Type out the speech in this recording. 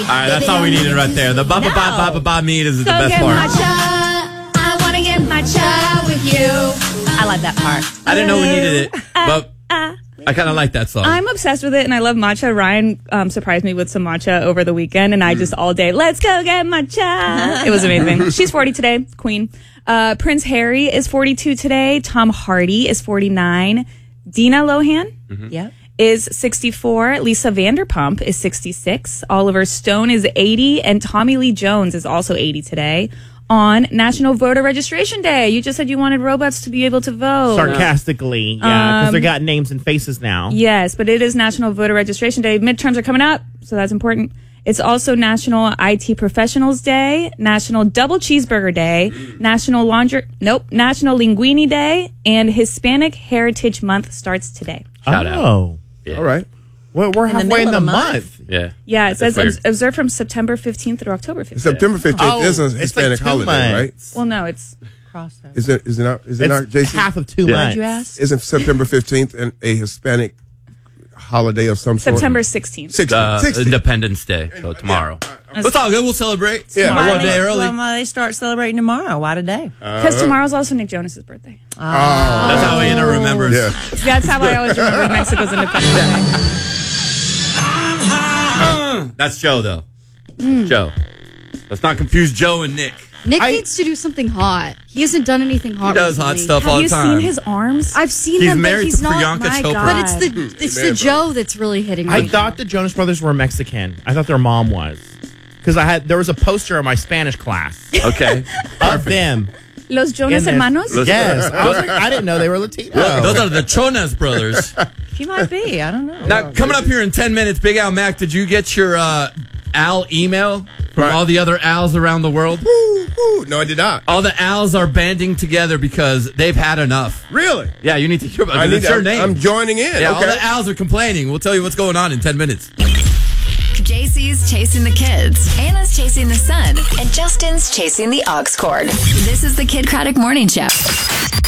right, that's all we needed right there. The ba meat is the best get part. matcha. I want to get matcha with you. I like that part. I didn't know we needed it, but I kind of like that song. I'm obsessed with it, and I love matcha. Ryan surprised me with some matcha over the weekend, and I just all day, let's go get matcha. It was amazing. She's 40 today, Queen. Prince Harry is 42 today. Tom Hardy is 49. Dina Lohan Yep. is 64. Lisa Vanderpump is 66. Oliver Stone is 80. And Tommy Lee Jones is also 80 today on National Voter Registration Day. You just said you wanted robots to be able to vote. Sarcastically, yeah, because they got names and faces now. Yes, but it is National Voter Registration Day. Midterms are coming up, so that's important. It's also National IT Professionals Day, National Double Cheeseburger Day, National Linguini Day, and Hispanic Heritage Month starts today. Shout out. Oh, Yeah. all right. Well, we're halfway in the month. Yeah. Yeah, it says That's weird. observed from September 15th through October 15th. September 15th is a it's Hispanic like 2 holiday, right? months. Well, no, it's Crossover. Is it not, It's Jason? half of 2 Yeah. months. Did you ask? Isn't September 15th a Hispanic holiday of some sort? September 16th. 16th. Independence Day, so tomorrow. It's all good. We'll celebrate. Yeah. One day early. Well, why they start celebrating tomorrow? Why today? Because tomorrow's also Nick Jonas' birthday. That's how Anna remembers. Yeah. That's how I always remember Mexico's Independence Day. That's Joe, though. Joe. Let's not confuse Joe and Nick. Nick needs to do something hot. He hasn't done anything hot. He does recently. hot stuff all Have the you time. seen his arms? I've seen He's them, but married he's to not. Priyanka My Chopra. God. But it's the Joe that's really hitting me. I thought the Jonas Brothers were Mexican. I thought their mom was. Because there was a poster in my Spanish class Okay. of them. Los Jonas In this- Hermanos? Yes. I was like, I didn't know they were Latino. Those are the Jonas brothers. He might be. I don't know. Now, coming up here in 10 minutes, Big Al Mac, did you get your Al email from Right. all the other Als around the world? No, I did not. All the Als are banding together because they've had enough. Really? Yeah, you need to hear about it. It's your name. I'm joining in. Yeah, all okay. the Als are complaining. We'll tell you what's going on in 10 minutes. JC's chasing the kids, Anna's chasing the sun, and Justin's chasing the aux cord. This is the Kid Craddock Morning Show.